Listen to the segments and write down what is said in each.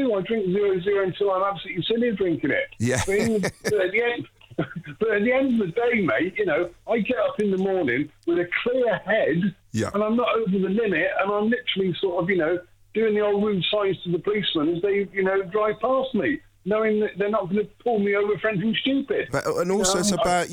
do. I drink 0-0 until I'm absolutely silly of drinking it. Yeah. But at the end of the day, mate, I get up in the morning with a clear head, and I'm not over the limit, and I'm literally sort of, doing the old rude signs to the policemen as they, drive past me, knowing that they're not going to pull me over for anything stupid. And also, it's about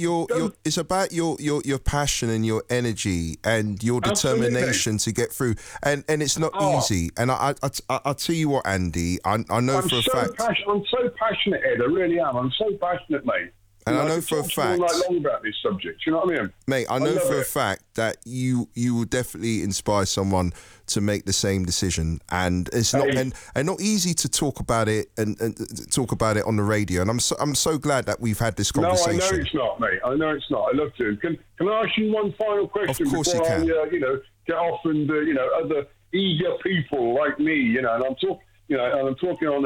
your passion and your energy and your determination to get through. And it's not easy. And I'll tell you what, Andy, I know for a fact. I'm so passionate, Ed. I really am. I'm so passionate, mate. And I know for a fact, all night long about this subject. You know what I mean, mate? I know for a fact that you will definitely inspire someone to make the same decision, and it's not and not easy to talk about it and talk about it on the radio. And I'm so glad that we've had this conversation. No, I know it's not, mate. I know it's not. I love to. Can I ask you one final question before I get off and other eager people like me, and I'm talking, and I'm talking on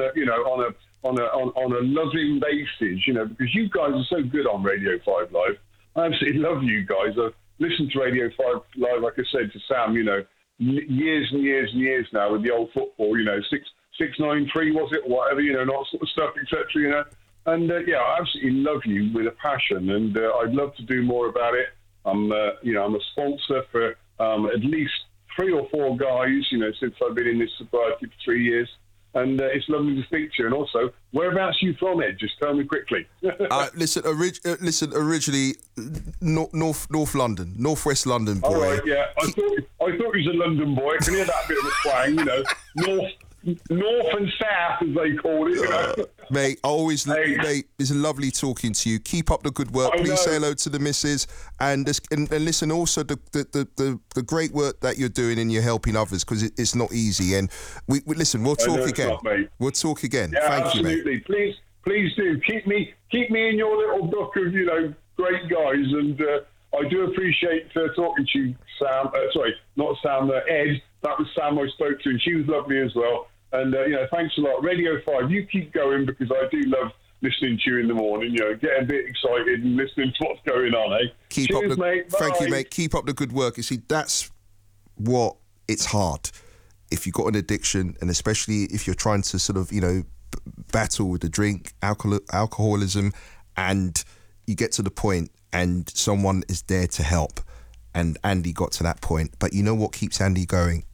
a loving basis, because you guys are so good on Radio 5 Live. I absolutely love you guys. I've listened to Radio 5 Live, like I said to Sam, years and years and years now with the old football, 693 was it, or whatever, and all sort of stuff, etc. And I absolutely love you with a passion, and I'd love to do more about it. I'm a sponsor for at least 3 or 4 guys, since I've been in this sobriety for 3 years. And it's lovely to speak to you. And also, whereabouts are you from, Ed? Just tell me quickly. Listen, originally North London, Northwest London boy. Oh, right, yeah. I thought he was a London boy. I can hear that bit of a twang, North and South, as they call it. Mate, mate, it's lovely talking to you. Keep up the good work. Please say hello to the missus, and listen. Also, the great work that you're doing and you're helping others, because it's not easy. And we listen. We'll talk again. We'll talk again. Yeah, Thank absolutely. you, mate. Please do keep me in your little book of great guys, and I do appreciate talking to you, Sam. Sorry, not Sam. Ed. That was Sam I spoke to, and she was lovely as well. And, thanks a lot. Radio 5, you keep going, because I do love listening to you in the morning, getting a bit excited and listening to what's going on, eh? Cheers, mate. Bye. Thank you, mate. Keep up the good work. You see, that's what it's hard. If you've got an addiction, and especially if you're trying to sort of, battle with the drink, alcoholism, and you get to the point and someone is there to help. And Andy got to that point. But you know what keeps Andy going?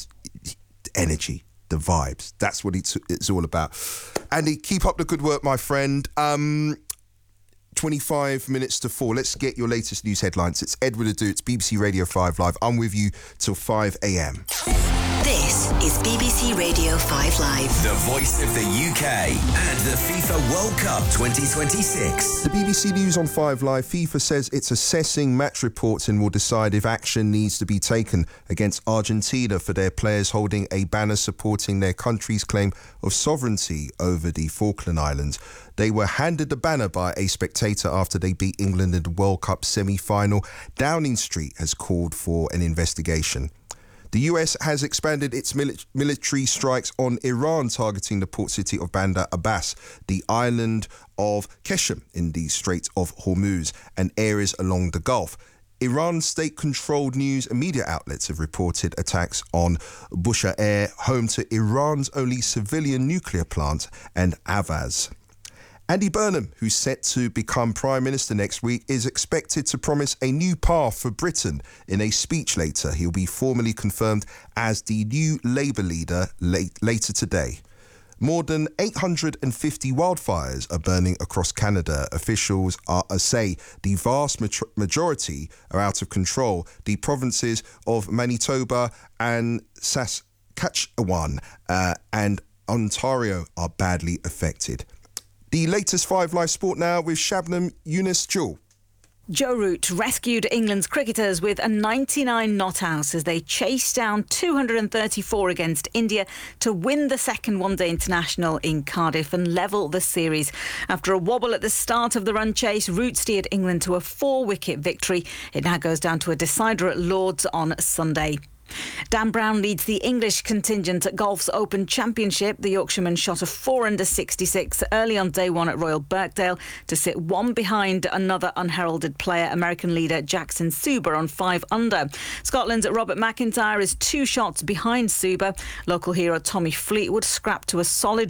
Energy. The vibes. That's what it's all about. Andy, keep up the good work, my friend. 25 minutes to 4. Let's get your latest news headlines. It's Edward Adu. It's BBC Radio 5 Live. I'm with you till 5 a.m. This is BBC Radio 5 Live. The voice of the UK and the FIFA World Cup 2026. The BBC News on 5 Live. FIFA says it's assessing match reports and will decide if action needs to be taken against Argentina for their players holding a banner supporting their country's claim of sovereignty over the Falkland Islands. They were handed the banner by a spectator after they beat England in the World Cup semi-final. Downing Street has called for an investigation. The US has expanded its military strikes on Iran, targeting the port city of Bandar Abbas, the island of Qeshm in the Strait of Hormuz, and areas along the Gulf. Iran's state-controlled news and media outlets have reported attacks on Bushehr, home to Iran's only civilian nuclear plant, and Avaz. Andy Burnham, who's set to become Prime Minister next week, is expected to promise a new path for Britain. In a speech later, he'll be formally confirmed as the new Labour leader later today. More than 850 wildfires are burning across Canada. Officials say the vast majority are out of control. The provinces of Manitoba and Saskatchewan and Ontario are badly affected. The latest 5 Live Sport now with Shabnam Younis-Jewel. Joe Root rescued England's cricketers with a 99 not out as they chased down 234 against India to win the second one-day international in Cardiff and level the series. After a wobble at the start of the run chase, Root steered England to a 4-wicket victory. It now goes down to a decider at Lord's on Sunday. Dan Brown leads the English contingent at Golf's Open Championship. The Yorkshireman shot a 4-under 66 early on day one at Royal Birkdale to sit one behind another unheralded player, American leader Jackson Suber, on 5-under. Scotland's Robert McIntyre is 2 shots behind Suber. Local hero Tommy Fleetwood scrapped to a solid